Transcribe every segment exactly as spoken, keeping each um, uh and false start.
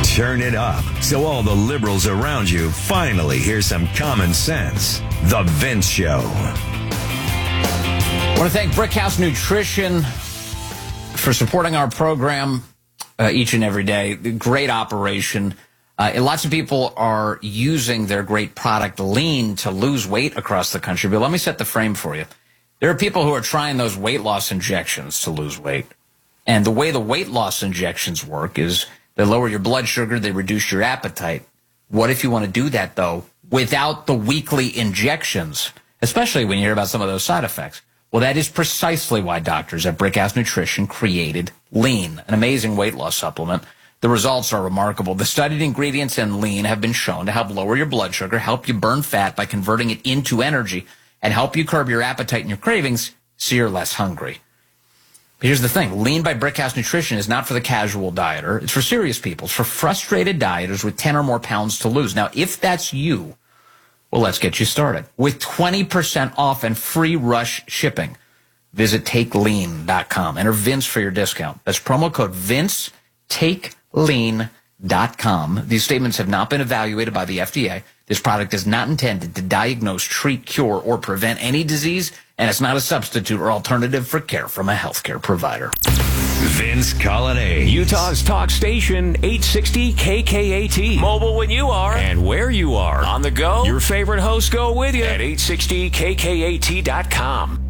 Turn it up so all the liberals around you finally hear some common sense. The Vince Show. I want to thank Brickhouse Nutrition for supporting our program uh, each and every day. Great operation. Uh, and lots of people are using their great product, Lean, to lose weight across the country. But let me set the frame for you. There are people who are trying those weight loss injections to lose weight. And the way the weight loss injections work is they lower your blood sugar, they reduce your appetite. What if you want to do that, though, without the weekly injections, especially when you hear about some of those side effects? Well, that is precisely why doctors at Brickhouse Nutrition created Lean, an amazing weight loss supplement. The results are remarkable. The studied ingredients in Lean have been shown to help lower your blood sugar, help you burn fat by converting it into energy, and help you curb your appetite and your cravings so you're less hungry. But here's the thing. Lean by Brickhouse Nutrition is not for the casual dieter. It's for serious people. It's for frustrated dieters with ten or more pounds to lose. Now, if that's you, well, let's get you started. With twenty percent off and free rush shipping, visit take lean dot com. Enter Vince for your discount. That's promo code Vince, take lean dot com. These statements have not been evaluated by the F D A. This product is not intended to diagnose, treat, cure, or prevent any disease, and it's not a substitute or alternative for care from a healthcare provider. Vince Colonnade. Utah's talk station, eight sixty K K A T. Mobile when you are and where you are. On the go, your favorite hosts go with you at eight sixty K K A T dot com.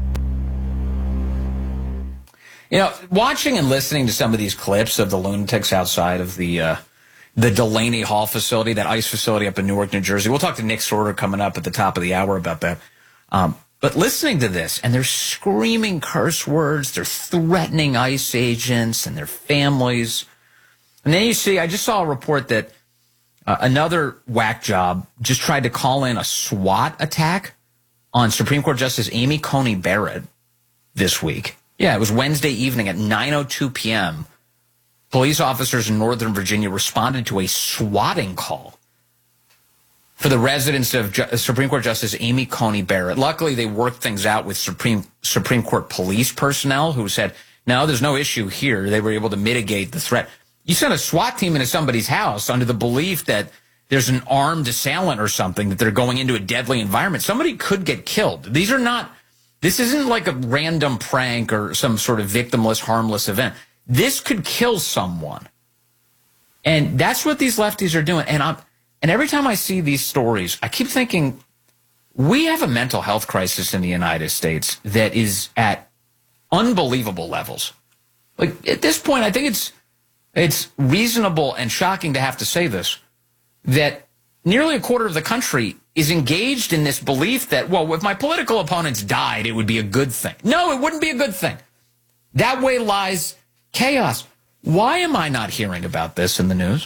You know, watching and listening to some of these clips of the lunatics outside of the uh, the Delaney Hall facility, that ICE facility up in Newark, New Jersey. We'll talk to Nick Sorter coming up at the top of the hour about that. Um, but listening to this, and they're screaming curse words, they're threatening ICE agents and their families. And then you see, I just saw a report that uh, another whack job just tried to call in a SWAT attack on Supreme Court Justice Amy Coney Barrett this week. Yeah, it was Wednesday evening at nine oh two p.m. Police officers in Northern Virginia responded to a swatting call for the residence of Ju- Supreme Court Justice Amy Coney Barrett. Luckily, they worked things out with Supreme Supreme Court police personnel who said, no, there's no issue here. They were able to mitigate the threat. You send a SWAT team into somebody's house under the belief that there's an armed assailant or something, that they're going into a deadly environment. Somebody could get killed. These are not... This isn't like a random prank or some sort of victimless, harmless event. This could kill someone. And that's what these lefties are doing. And I'm, and every time I see these stories, I keep thinking, we have a mental health crisis in the United States that is at unbelievable levels. Like, at this point, I think it's it's reasonable and shocking to have to say this, that nearly a quarter of the country is engaged in this belief that, well, if my political opponents died, it would be a good thing. No, it wouldn't be a good thing. That way lies chaos. Why am I not hearing about this in the news?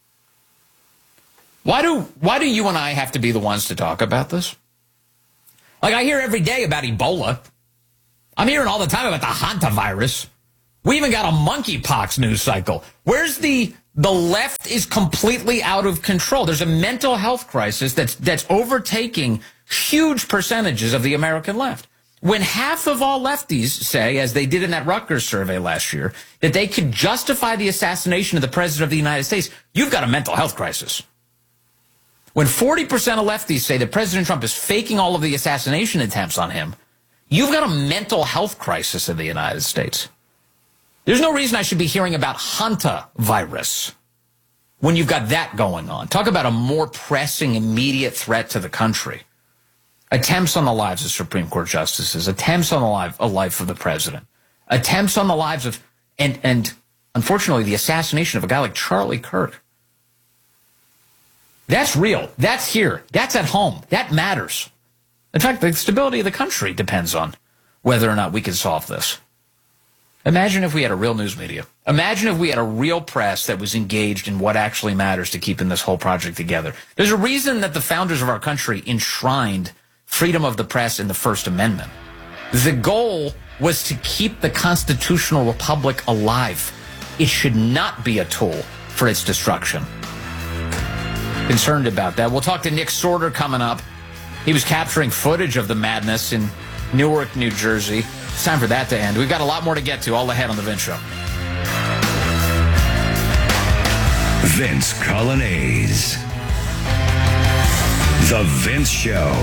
Why do, why do you and I have to be the ones to talk about this? Like, I hear every day about Ebola. I'm hearing all the time about the hantavirus. We even got a monkeypox news cycle. Where's the... The left is completely out of control. There's a mental health crisis that's that's overtaking huge percentages of the American left. When half of all lefties say, as they did in that Rutgers survey last year, that they could justify the assassination of the President of the United States, you've got a mental health crisis. When forty percent of lefties say that President Trump is faking all of the assassination attempts on him, you've got a mental health crisis in the United States. There's no reason I should be hearing about hantavirus when you've got that going on. Talk about a more pressing, immediate threat to the country. Attempts on the lives of Supreme Court justices, attempts on the life, a life of the president, attempts on the lives of, and, and unfortunately, the assassination of a guy like Charlie Kirk. That's real. That's here. That's at home. That matters. In fact, the stability of the country depends on whether or not we can solve this. Imagine if we had a real news media. Imagine if we had a real press that was engaged in what actually matters to keeping this whole project together. There's a reason that the founders of our country enshrined freedom of the press in the First Amendment. The goal was to keep the constitutional republic alive. It should not be a tool for its destruction. Concerned about that. We'll talk to Nick Sorter coming up. He was capturing footage of the madness in Newark, New Jersey. It's time for that to end. We've got a lot more to get to all ahead on The Vince Show. Vince Colonnese. The Vince Show.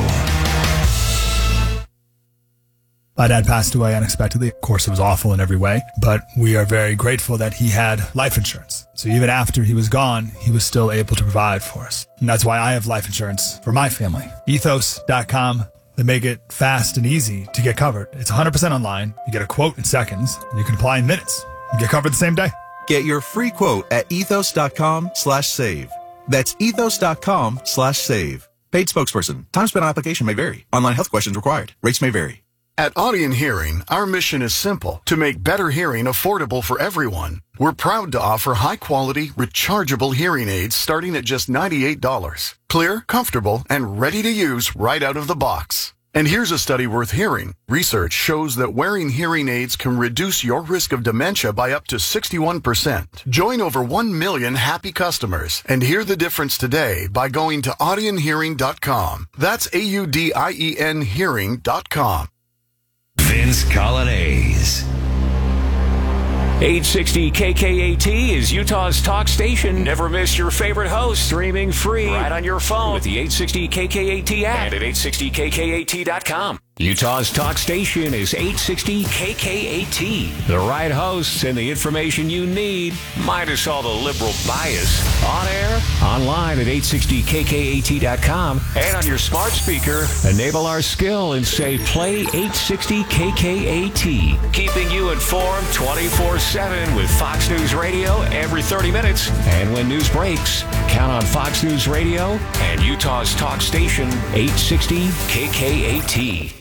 My dad passed away unexpectedly. Of course, it was awful in every way, but we are very grateful that he had life insurance. So even after he was gone, he was still able to provide for us. And that's why I have life insurance for my family. ethos dot com. They make it fast and easy to get covered. It's one hundred percent online. You get a quote in seconds, and you can apply in minutes. You get covered the same day. Get your free quote at ethos dot com slash save. That's ethos dot com slash save. Paid spokesperson. Time spent on application may vary. Online health questions required. Rates may vary. At Audion Hearing, our mission is simple: to make better hearing affordable for everyone. We're proud to offer high-quality, rechargeable hearing aids starting at just ninety-eight dollars. Clear, comfortable, and ready to use right out of the box. And here's a study worth hearing. Research shows that wearing hearing aids can reduce your risk of dementia by up to sixty-one percent. Join over one million happy customers and hear the difference today by going to audion hearing dot com. That's A U D I E N hearing dot com. Vince Colonnese. eight sixty K K A T is Utah's talk station. Never miss your favorite host. Streaming free right on your phone with the eight sixty K K A T app and at eight sixty K K A T dot com. Utah's talk station is eight sixty K K A T. The right hosts and the information you need, minus all the liberal bias. On air, online at eight sixty K K A T dot com, and on your smart speaker, enable our skill and say play eight sixty K K A T. Keeping you informed twenty-four seven with Fox News Radio every thirty minutes. And when news breaks, count on Fox News Radio and Utah's talk station eight sixty K K A T.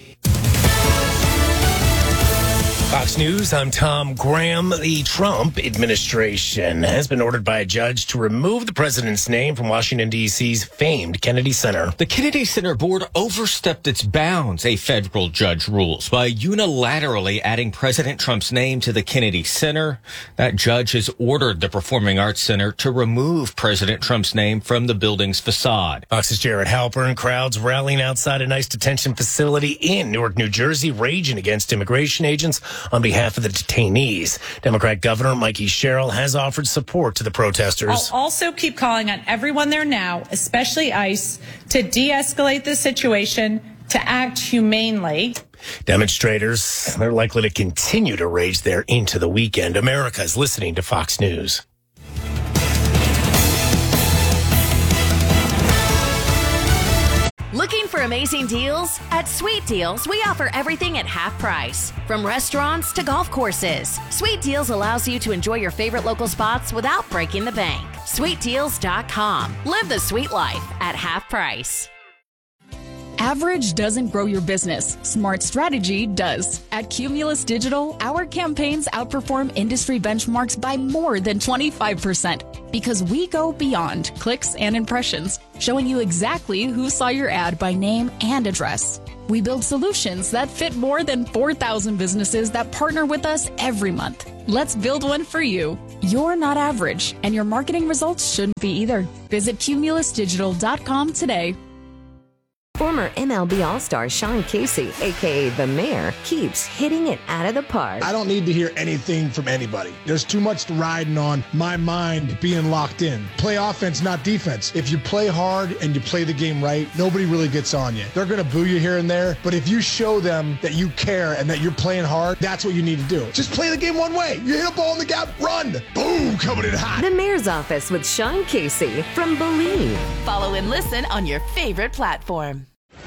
Fox News, I'm Tom Graham. The Trump administration has been ordered by a judge to remove the president's name from Washington, D C's famed Kennedy Center. The Kennedy Center board overstepped its bounds, a federal judge rules, by unilaterally adding President Trump's name to the Kennedy Center. That judge has ordered the Performing Arts Center to remove President Trump's name from the building's facade. Fox's Jared Halpern. Crowds rallying outside a ICE detention facility in Newark, New Jersey, raging against immigration agents on behalf of the detainees. Democrat Governor Mikey Sherrill has offered support to the protesters. I'll also keep calling on everyone there now, especially ICE, to de-escalate the situation, to act humanely. Demonstrators, they're likely to continue to rage there into the weekend. America is listening to Fox News. Looking for amazing deals? At Sweet Deals, we offer everything at half price. From restaurants to golf courses, Sweet Deals allows you to enjoy your favorite local spots without breaking the bank. sweet deals dot com. Live the sweet life at half price. Average doesn't grow your business. Smart strategy does. At Cumulus Digital, our campaigns outperform industry benchmarks by more than twenty-five percent because we go beyond clicks and impressions, showing you exactly who saw your ad by name and address. We build solutions that fit more than four thousand businesses that partner with us every month. Let's build one for you. You're not average, and your marketing results shouldn't be either. Visit cumulus digital dot com today. Former M L B All-Star Sean Casey, a k a. The Mayor, keeps hitting it out of the park. I don't need to hear anything from anybody. There's too much riding on my mind being locked in. Play offense, not defense. If you play hard and you play the game right, nobody really gets on you. They're going to boo you here and there, but if you show them that you care and that you're playing hard, that's what you need to do. Just play the game one way. You hit a ball in the gap, run. Boom, coming in hot. The Mayor's Office with Sean Casey from Believe. Follow and listen on your favorite platform.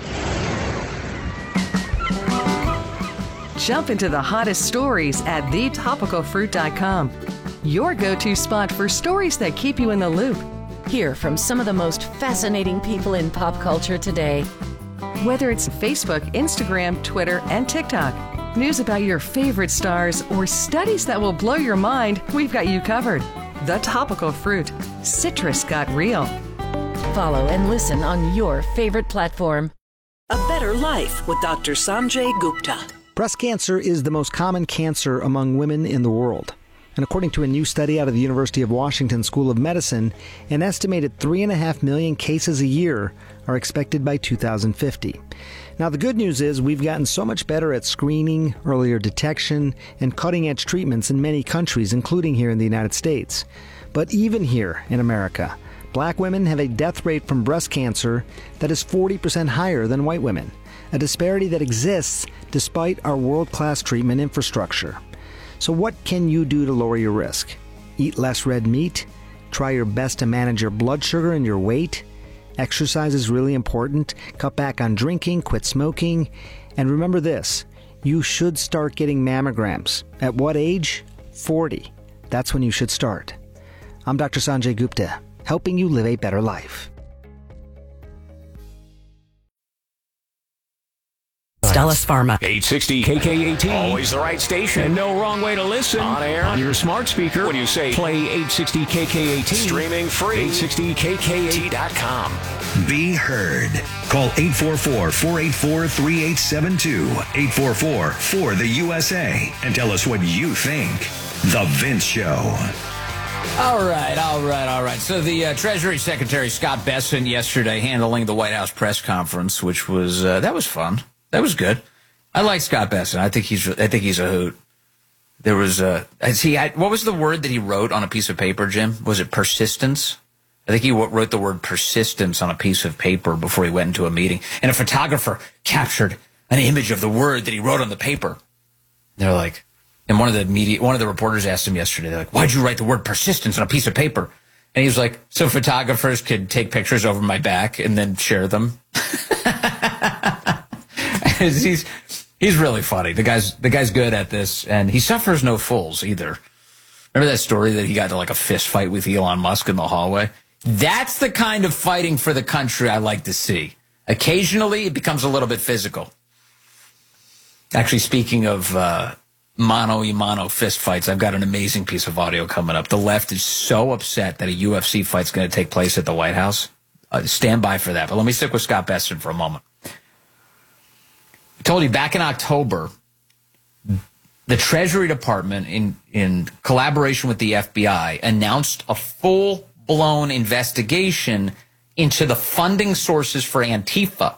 Jump into the hottest stories at the topical fruit dot com. Your go-to spot for stories that keep you in the loop. Hear from some of the most fascinating people in pop culture today. Whether it's Facebook, Instagram, Twitter, and TikTok, news about your favorite stars, or studies that will blow your mind, we've got you covered. The Topical Fruit. Citrus got real. Follow and listen on your favorite platform. A Better Life with Doctor Sanjay Gupta. Breast cancer is the most common cancer among women in the world. And according to a new study out of the University of Washington School of Medicine, an estimated three and a half million cases a year are expected by two thousand fifty. Now, the good news is we've gotten so much better at screening, earlier detection, and cutting-edge treatments in many countries, including here in the United States. But even here in America, black women have a death rate from breast cancer that is forty percent higher than white women, a disparity that exists despite our world-class treatment infrastructure. So what can you do to lower your risk? Eat less red meat? Try your best to manage your blood sugar and your weight? Exercise is really important. Cut back on drinking, quit smoking. And remember this, you should start getting mammograms. At what age? forty. That's when you should start. I'm Doctor Sanjay Gupta, helping you live a better life. Stellus Pharma. eight sixty K K A T. Always the right station. And no wrong way to listen. On air. On your smart speaker. When you say play eight sixty K K A T. Streaming free. eight sixty K K A T dot com. Be heard. Call eight four four, four eight four, three eight seven two. eight four four, four the U S A. And tell us what you think. The Vince Show. All right, all right, all right. So the uh, Treasury Secretary Scott Bessent yesterday handling the White House press conference, which was, uh, that was fun. That was good. I like Scott Bessent. I think he's I think he's a hoot. There was a he had, what was the word that he wrote on a piece of paper, Jim? Was it persistence? I think he wrote the word persistence on a piece of paper before he went into a meeting, and a photographer captured an image of the word that he wrote on the paper. They're like, and one of the media, one of the reporters asked him yesterday, they're like, "Why'd you write the word persistence on a piece of paper?" And he was like, "So photographers could take pictures over my back and then share them." He's he's really funny. The guy's the guy's good at this, and he suffers no fools either. Remember that story that he got to like a fist fight with Elon Musk in the hallway? That's the kind of fighting for the country I like to see. Occasionally, it becomes a little bit physical. Actually, speaking of uh, mano-a-mano fist fights, I've got an amazing piece of audio coming up. The left is so upset that a U F C fight's going to take place at the White House. Uh, stand by for that. But let me stick with Scott Bessent for a moment. I told you back in October, the Treasury Department, in, in collaboration with the F B I, announced a full-blown investigation into the funding sources for Antifa.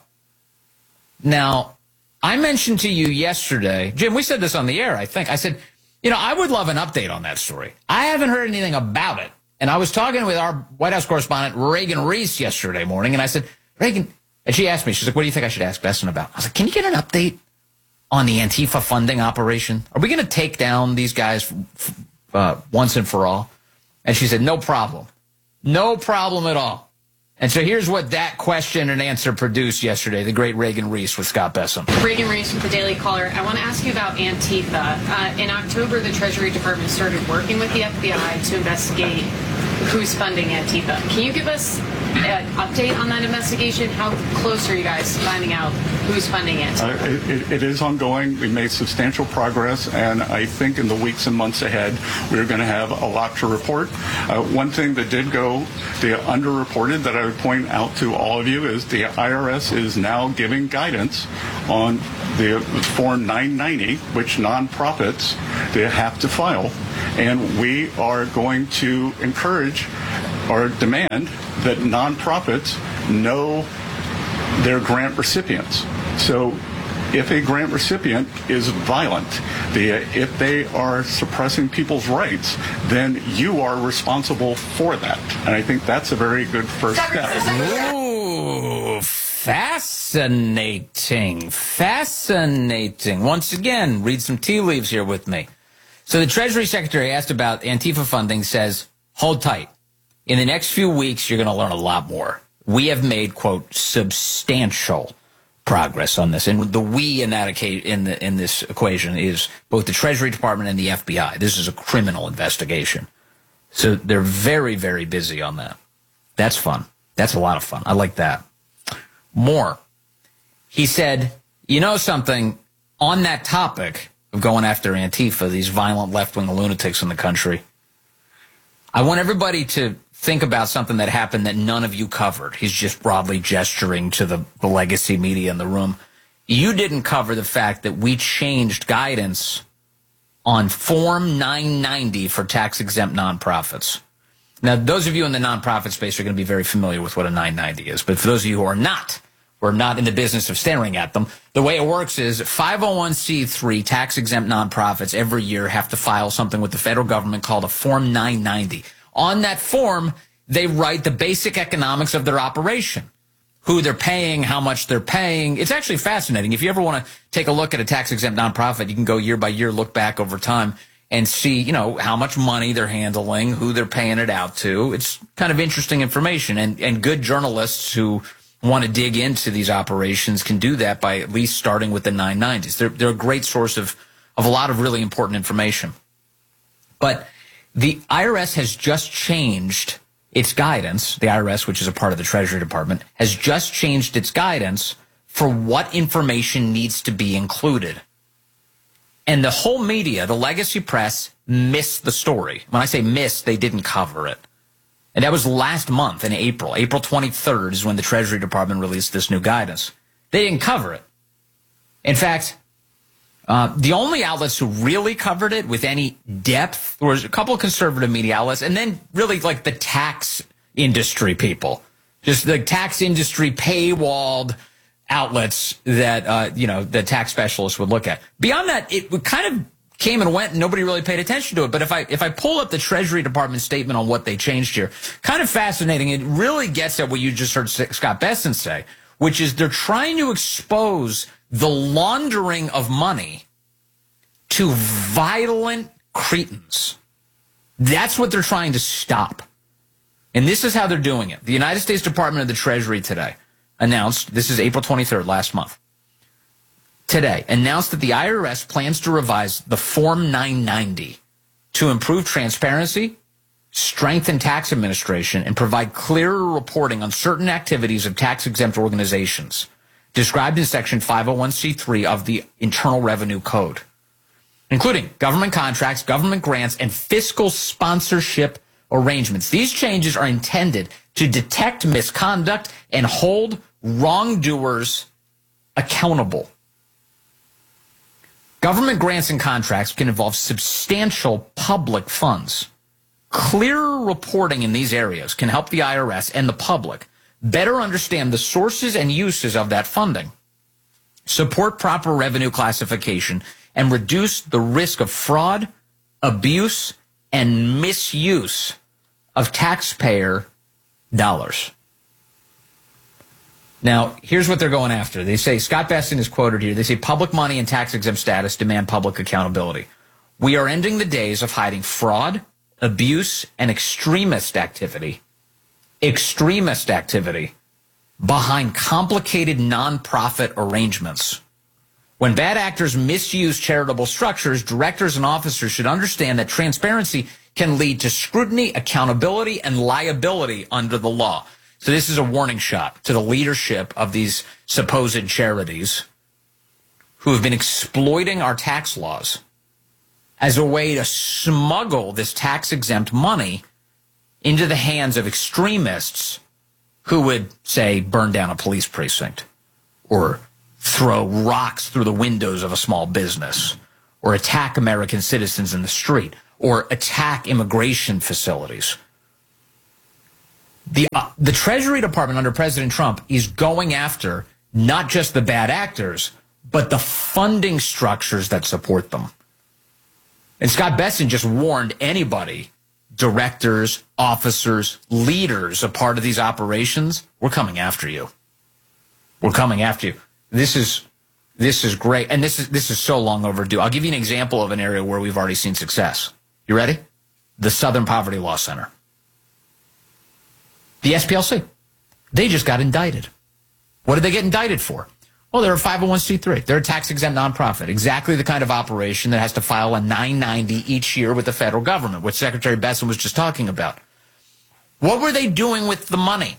Now, I mentioned to you yesterday, Jim, we said this on the air, I think. I said, you know, I would love an update on that story. I haven't heard anything about it. And I was talking with our White House correspondent, Reagan Reese, yesterday morning, and I said, Reagan... And she asked me, she's like, what do you think I should ask Bessent about? I was like, can you get an update on the Antifa funding operation? Are we going to take down these guys uh, once and for all? And she said, no problem. No problem at all. And so here's what that question and answer produced yesterday, the great Reagan Reese with Scott Bessent. Reagan Reese with the Daily Caller. I want to ask you about Antifa. Uh, in October, the Treasury Department started working with the F B I to investigate who's funding Antifa. Can you give us an update on that investigation? How close are you guys to finding out who's funding it? Uh, it, it is ongoing. We made substantial progress, and I think in the weeks and months ahead, we're going to have a lot to report. Uh, one thing that did go the underreported that I would point out to all of you is the I R S is now giving guidance on the Form nine ninety, which nonprofits they have to file. And we are going to encourage or demand that nonprofits know their grant recipients. So if a grant recipient is violent, the, if they are suppressing people's rights, then you are responsible for that. And I think that's a very good first step. Ooh, fascinating. Fascinating. Once again, read some tea leaves here with me. So the Treasury Secretary asked about Antifa funding, says, hold tight. In the next few weeks, you're going to learn a lot more. We have made, quote, substantial progress on this. And the we in that in the in this equation is both the Treasury Department and the F B I. This is a criminal investigation. So they're very, very busy on that. That's fun. That's a lot of fun. I like that. More. He said, you know something, on that topic of going after Antifa, these violent left-wing lunatics in the country, I want everybody to think about something that happened that none of you covered. He's just broadly gesturing to the, the legacy media in the room. You didn't cover the fact that we changed guidance on Form nine ninety for tax-exempt nonprofits. Now, those of you in the nonprofit space are going to be very familiar with what a nine ninety is. But for those of you who are not, we're not in the business of staring at them, the way it works is five oh one c three tax-exempt nonprofits every year have to file something with the federal government called a Form nine ninety. on that form, they write the basic economics of their operation, who they're paying, how much they're paying. It's actually fascinating. If you ever want to take a look at a tax-exempt nonprofit, you can go year by year, look back over time, and see, you know, how much money they're handling, who they're paying it out to. It's kind of interesting information, and, and good journalists who want to dig into these operations can do that by at least starting with the nine nineties. They're, they're a great source of, of a lot of really important information. But the I R S has just changed its guidance. The I R S, which is a part of the Treasury Department, has just changed its guidance for what information needs to be included. And the whole media, the legacy press, missed the story. When I say missed, they didn't cover it. And that was last month in April. April twenty-third is when the Treasury Department released this new guidance. They didn't cover it. In fact, uh, the only outlets who really covered it with any depth was a couple of conservative media outlets, and then really like the tax industry people. Just the tax industry paywalled outlets that, uh, you know, the tax specialists would look at. Beyond that, it kind of came and went and nobody really paid attention to it. But if I, if I pull up the Treasury Department statement on what they changed here, kind of fascinating. It really gets at what you just heard Scott Bessent say, which is they're trying to expose the laundering of money to violent cretins. That's what they're trying to stop. And this is how they're doing it. The United States Department of the Treasury today announced, this is April twenty-third, last month, today, announced that the I R S plans to revise the Form nine ninety to improve transparency, strengthen tax administration, and provide clearer reporting on certain activities of tax-exempt organizations described in Section five oh one c three of the Internal Revenue Code, including government contracts, government grants, and fiscal sponsorship arrangements. These changes are intended to detect misconduct and hold wrongdoers accountable. Government grants and contracts can involve substantial public funds. Clearer reporting in these areas can help the I R S and the public better understand the sources and uses of that funding, support proper revenue classification, and reduce the risk of fraud, abuse, and misuse of taxpayer dollars. Now, here's what they're going after. They say, Scott Bessent is quoted here, they say public money and tax-exempt status demand public accountability. We are ending the days of hiding fraud, abuse, and extremist activity, extremist activity behind complicated nonprofit arrangements. When bad actors misuse charitable structures, directors and officers should understand that transparency can lead to scrutiny, accountability, and liability under the law. So this is a warning shot to the leadership of these supposed charities who have been exploiting our tax laws as a way to smuggle this tax-exempt money into the hands of extremists who would, say, burn down a police precinct or throw rocks through the windows of a small business or attack American citizens in the street or attack immigration facilities. The, uh, the Treasury Department under President Trump is going after not just the bad actors, but the funding structures that support them. And Scott Bessent just warned anybody, directors, officers, leaders, a part of these operations, we're coming after you. We're coming after you. This is this is great, and this is this is so long overdue. I'll give you an example of an area where we've already seen success. You ready? The Southern Poverty Law Center. The S P L C. They just got indicted. What did they get indicted for? Well, they're a five oh one c three. They're a tax-exempt nonprofit. Exactly the kind of operation that has to file a nine ninety each year with the federal government, which Secretary Bessent was just talking about. What were they doing with the money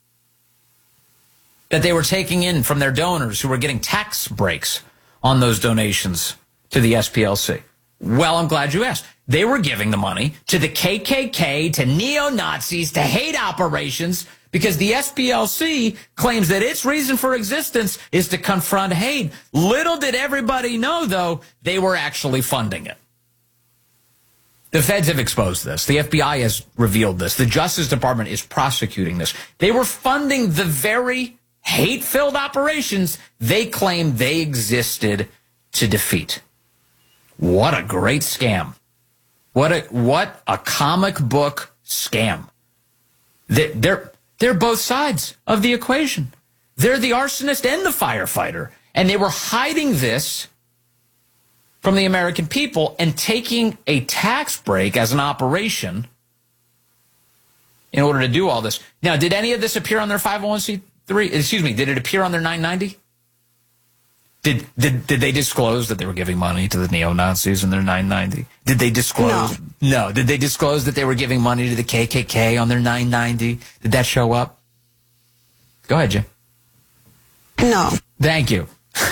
that they were taking in from their donors who were getting tax breaks on those donations to the S P L C? Well, I'm glad you asked. They were giving the money to the K K K, to neo-Nazis, to hate operations, because the S P L C claims that its reason for existence is to confront hate. Little did everybody know, though, they were actually funding it. The feds have exposed this. The F B I has revealed this. The Justice Department is prosecuting this. They were funding the very hate-filled operations they claim they existed to defeat. What a great scam. What a, what a comic book scam. They're, they're both sides of the equation. They're the arsonist and the firefighter. And they were hiding this from the American people and taking a tax break as an operation in order to do all this. Now, did any of this appear on their five oh one c three? Excuse me, did it appear on their nine ninety? Did, did did they disclose that they were giving money to the neo-Nazis in their nine ninety? Did they disclose? No. no. Did they disclose that they were giving money to the K K K on their nine ninety? Did that show up? Go ahead, Jim. No. Thank you.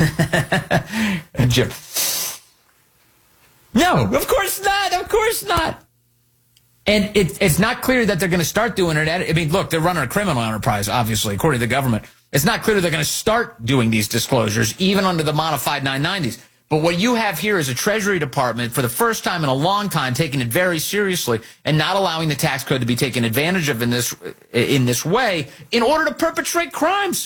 Jim. No, of course not. Of course not. And it, it's not clear that they're going to start doing it. I mean, look, they're running a criminal enterprise, obviously, according to the government. It's not clear they're going to start doing these disclosures, even under the modified nine nineties. But what you have here is a Treasury Department, for the first time in a long time, taking it very seriously and not allowing the tax code to be taken advantage of in this, in this way in order to perpetrate crimes.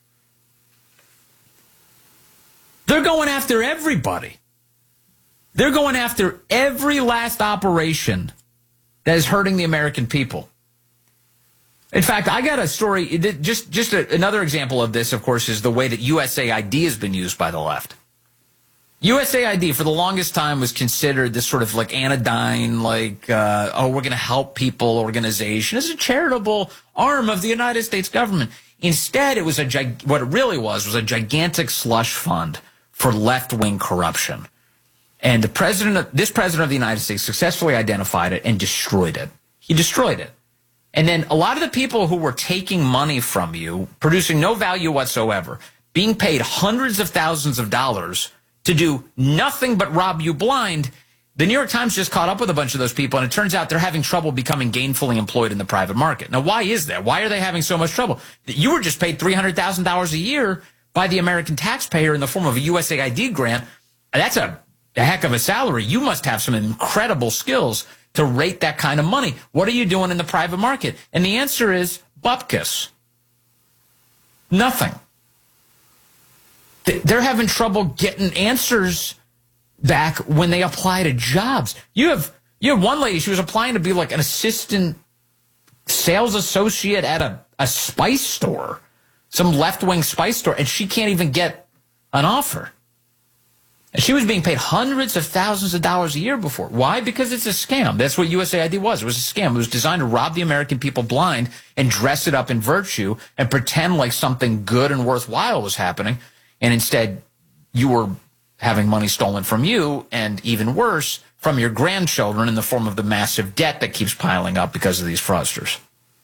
They're going after everybody. They're going after every last operation that is hurting the American people. In fact, I got a story, just, just a, another example of this, of course, is the way that U S A I D has been used by the left. U S A I D, for the longest time, was considered this sort of like anodyne, like, uh, oh, we're going to help people organization. It's a charitable arm of the United States government. Instead, it was a gig- what it really was, was a gigantic slush fund for left-wing corruption. And the president, of, this president of the United States successfully identified it and destroyed it. He destroyed it. And then a lot of the people who were taking money from you, producing no value whatsoever, being paid hundreds of thousands of dollars to do nothing but rob you blind, the New York Times just caught up with a bunch of those people, and it turns out they're having trouble becoming gainfully employed in the private market. Now, why is that? Why are they having so much trouble? You were just paid three hundred thousand dollars a year by the American taxpayer in the form of a U S A I D grant. That's a, a heck of a salary. You must have some incredible skills to rate that kind of money. What are you doing in the private market? And the answer is bupkis. Nothing. They're having trouble getting answers back when they apply to jobs. You have you have one lady, she was applying to be like an assistant sales associate at a, a spice store, some left-wing spice store, and she can't even get an offer. And she was being paid hundreds of thousands of dollars a year before. Why? Because it's a scam. That's what U S A I D was. It was a scam. It was designed to rob the American people blind and dress it up in virtue and pretend like something good and worthwhile was happening. And instead, you were having money stolen from you, and even worse, from your grandchildren in the form of the massive debt that keeps piling up because of these fraudsters.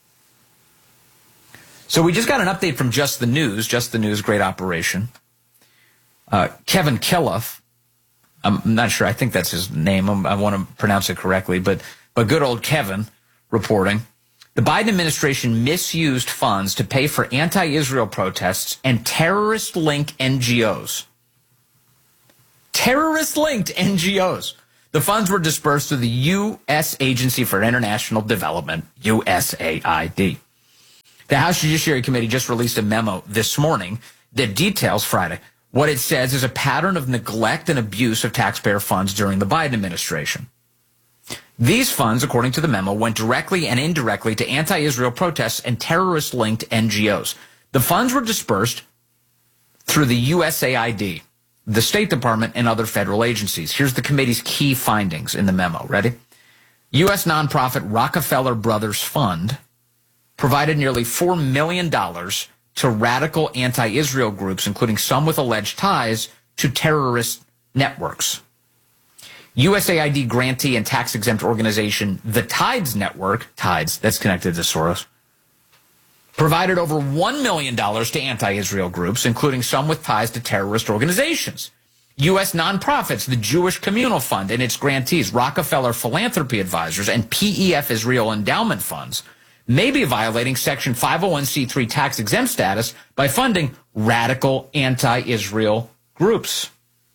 So we just got an update from Just the News. Just the News, great operation. Uh, Kevin Killiff, I'm not sure, I think that's his name. I'm, I want to pronounce it correctly, but, but good old Kevin reporting. The Biden administration misused funds to pay for anti-Israel protests and terrorist-linked N G Os. Terrorist-linked N G Os. The funds were dispersed through the U S Agency for International Development, U S A I D. The House Judiciary Committee just released a memo this morning that details Friday. What it says is a pattern of neglect and abuse of taxpayer funds during the Biden administration. These funds, according to the memo, went directly and indirectly to anti-Israel protests and terrorist-linked N G Os. The funds were dispersed through the U S A I D, the State Department, and other federal agencies. Here's the committee's key findings in the memo. Ready? U S nonprofit Rockefeller Brothers Fund provided nearly four million dollars to radical anti-Israel groups, including some with alleged ties to terrorist networks. U S A I D grantee and tax-exempt organization, the Tides Network, Tides, that's connected to Soros, provided over one million dollars to anti-Israel groups, including some with ties to terrorist organizations. U S nonprofits, the Jewish Communal Fund and its grantees, Rockefeller Philanthropy Advisors, and P E F Israel Endowment Funds, may be violating Section five oh one c three tax-exempt status by funding radical anti-Israel groups.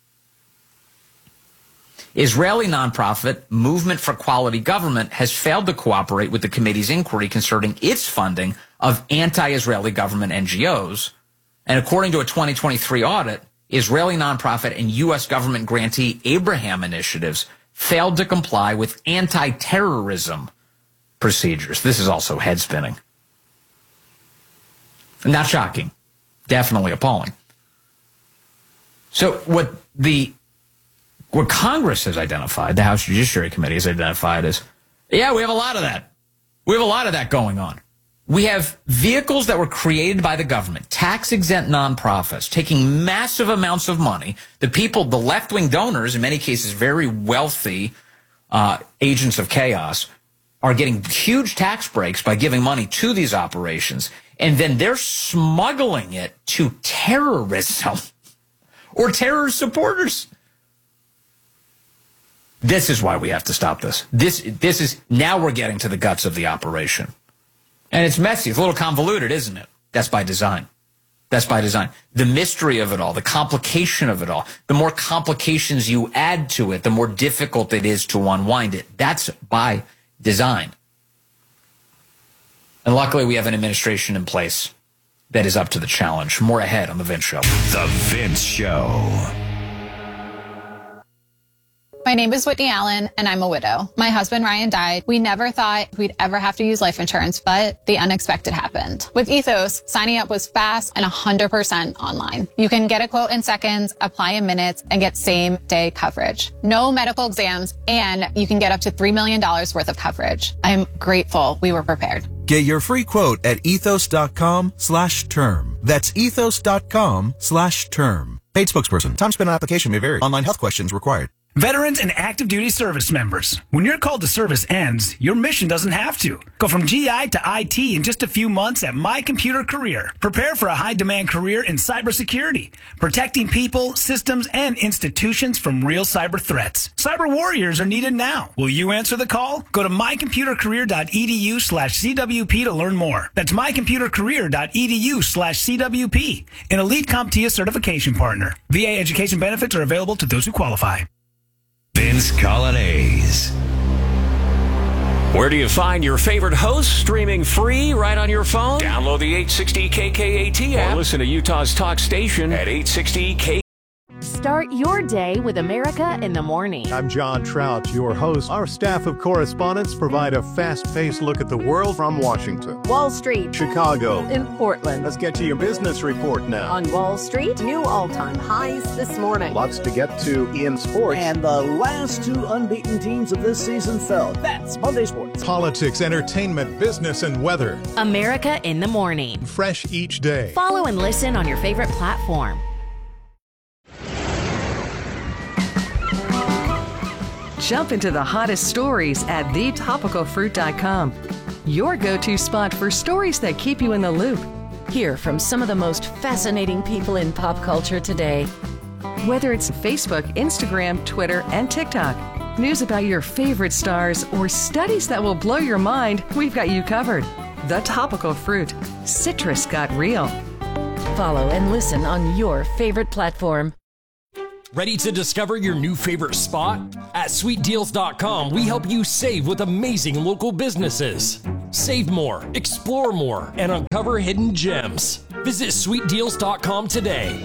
Israeli nonprofit Movement for Quality Government has failed to cooperate with the committee's inquiry concerning its funding of anti-Israeli government N G Os. And according to a twenty twenty-three audit, Israeli nonprofit and U S government grantee Abraham Initiatives failed to comply with anti-terrorism procedures. This is also head spinning. Not shocking. Definitely appalling. So what the what Congress has identified, the House Judiciary Committee has identified is, yeah, we have a lot of that. We have a lot of that going on. We have vehicles that were created by the government, tax-exempt nonprofits, taking massive amounts of money. The people, the left-wing donors, in many cases very wealthy uh, agents of chaos, are getting huge tax breaks by giving money to these operations, and then they're smuggling it to terrorism or terror supporters. This is why we have to stop this. This, this is, now we're getting to the guts of the operation. And it's messy. It's a little convoluted, isn't it? That's by design. That's by design. The mystery of it all, the complication of it all, the more complications you add to it, the more difficult it is to unwind it. That's by design. And luckily, we have an administration in place that is up to the challenge. More ahead on The Vince Show. The Vince Show. My name is Whitney Allen, and I'm a widow. My husband, Ryan, died. We never thought we'd ever have to use life insurance, but the unexpected happened. With Ethos, signing up was fast and one hundred percent online. You can get a quote in seconds, apply in minutes, and get same-day coverage. No medical exams, and you can get up to three million dollars worth of coverage. I'm grateful we were prepared. Get your free quote at ethos.com slash term. That's ethos.com slash term. Paid spokesperson. Time spent on application may vary. Online health questions required. Veterans and active duty service members, when your call to service ends, your mission doesn't have to. Go from G I to I T in just a few months at My Computer Career. Prepare for a high-demand career in cybersecurity, protecting people, systems, and institutions from real cyber threats. Cyber warriors are needed now. Will you answer the call? Go to mycomputercareer.edu slash CWP to learn more. That's mycomputercareer.edu slash CWP, an elite CompTIA certification partner. V A education benefits are available to those who qualify. Vince Colonnese. Where do you find your favorite hosts? Streaming free right on your phone? Download the eight sixty K K A T app or listen to Utah's talk station at eight sixty K K A T. Start your day with America in the Morning. I'm John Trout, your host. Our staff of correspondents provide a fast-paced look at the world from Washington, Wall Street, Chicago, in Portland. Let's get to your business report now. On Wall Street, new all-time highs this morning. Lots to get to in sports. And the last two unbeaten teams of this season fell. That's Monday Sports. Politics, entertainment, business, and weather. America in the Morning. Fresh each day. Follow and listen on your favorite platform. Jump into the hottest stories at the topical fruit dot com. Your go-to spot for stories that keep you in the loop. Hear from some of the most fascinating people in pop culture today. Whether it's Facebook, Instagram, Twitter, and TikTok, news about your favorite stars, or studies that will blow your mind, we've got you covered. The Topical Fruit. Citrus got real. Follow and listen on your favorite platform. Ready to discover your new favorite spot? At sweet deals dot com, we help you save with amazing local businesses. Save more, explore more, and uncover hidden gems. Visit sweet deals dot com today.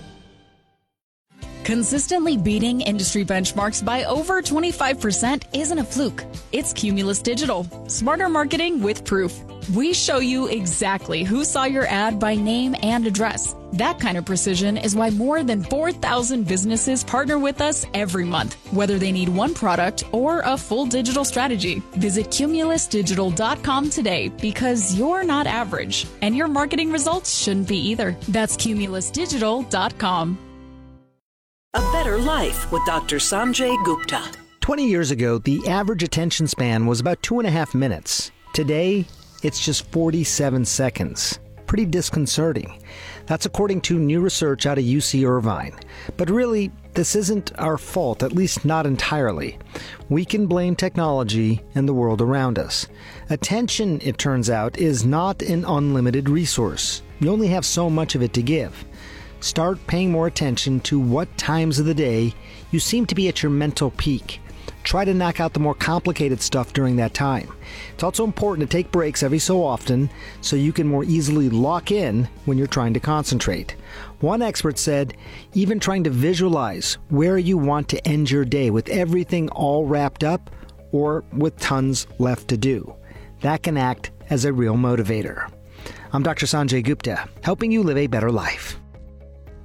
Consistently beating industry benchmarks by over twenty-five percent isn't a fluke. It's Cumulus Digital. Smarter marketing with proof. We show you exactly who saw your ad by name and address. That kind of precision is why more than four thousand businesses partner with us every month, whether they need one product or a full digital strategy. Visit cumulus digital dot com today because you're not average, and your marketing results shouldn't be either. That's cumulus digital dot com. A Better Life with Doctor Sanjay Gupta. twenty years ago, the average attention span was about two and a half minutes. Today, it's just forty-seven seconds. Pretty disconcerting. That's according to new research out of U C Irvine. But really, this isn't our fault, at least not entirely. We can blame technology and the world around us. Attention, it turns out, is not an unlimited resource. You only have so much of it to give. Start paying more attention to what times of the day you seem to be at your mental peak. Try to knock out the more complicated stuff during that time. It's also important to take breaks every so often so you can more easily lock in when you're trying to concentrate. One expert said, even trying to visualize where you want to end your day with everything all wrapped up or with tons left to do. that can act as a real motivator. I'm Doctor Sanjay Gupta, helping you live a better life.